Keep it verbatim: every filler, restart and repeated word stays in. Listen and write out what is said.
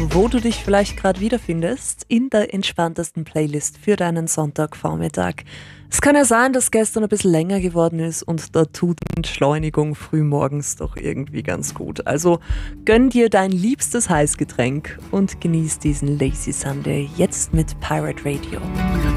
wo du dich vielleicht gerade wiederfindest, in der entspanntesten Playlist für deinen Sonntagvormittag. Es kann ja sein, dass gestern ein bisschen länger geworden ist und da tut Entschleunigung frühmorgens doch irgendwie ganz gut. Also gönn dir dein liebstes Heißgetränk und genieß diesen Lazy Sunday jetzt mit Pirate Radio.